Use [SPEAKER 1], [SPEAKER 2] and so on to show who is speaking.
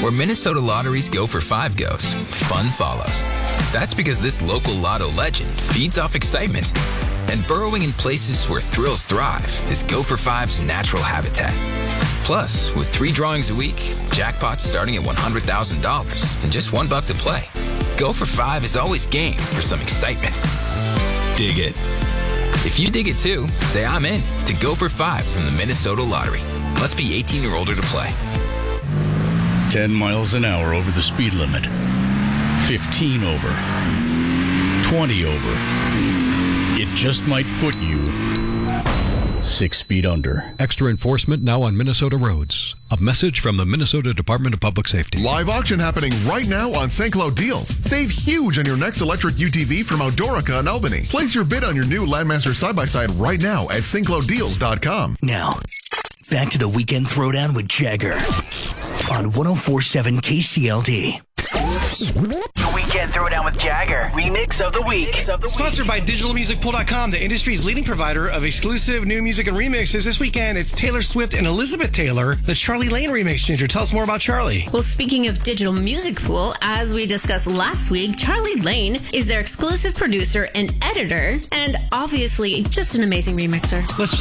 [SPEAKER 1] Where Minnesota Lottery's Go for 5 goes, fun follows. That's because this local lotto legend feeds off excitement. And burrowing in places where thrills thrive is Go for 5's natural habitat. Plus, with 3 drawings a week, jackpots starting at $100,000 and just $1 to play. Go for 5 is always game for some excitement. Dig it. If you dig it too, say I'm in to Go for 5 from the Minnesota Lottery. Must be 18 or older to play.
[SPEAKER 2] 10 miles an hour over the speed limit. 15 over. 20 over. It just might put you 6 feet under.
[SPEAKER 3] Extra enforcement now on Minnesota roads. A message from the Minnesota Department of Public Safety.
[SPEAKER 4] Live auction happening right now on St. Cloud Deals. Save huge on your next electric UTV from Outdoorica in Albany. Place your bid on your new Landmaster side-by-side right now at stclouddeals.com.
[SPEAKER 5] Now, back to the Weekend Throwdown with Jagger on 104.7 KCLD. The Weekend Throwdown with Jagger. Remix of the Week.
[SPEAKER 6] Sponsored by DigitalMusicPool.com, the industry's leading provider of exclusive new music and remixes. This weekend, it's Taylor Swift and Elizabeth Taylor, the Charlie Lane remix. Ginger, tell us more about Charlie.
[SPEAKER 7] Well, speaking of Digital Music Pool, as we discussed last week, Charlie Lane is their exclusive producer and editor, and obviously just an amazing remixer.
[SPEAKER 6] Let's